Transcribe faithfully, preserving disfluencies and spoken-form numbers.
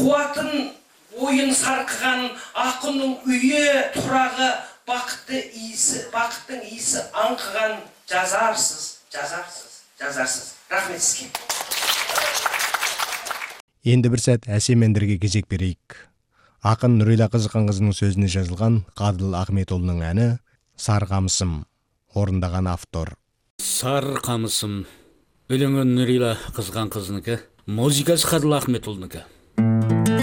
қуатын ойын сарқыған ақынның үйі тұрағы, бақытты иісі, бақыттың иісі аңқыған жазарсыз, жазарсыз, жазарсыз. Рахмет сізге. Енді бір сәт әсемендерге кезек берейік. Ақын Нұрила Қызыққанқызының сөзіне жазылған Қадыл Ахметұлының әні «Сарқамысым» орындаған автор. Сарқамысым өлеңі Нұрила Қызыққанқызынікі, музыкасы Қадыл Ахметұлынікі.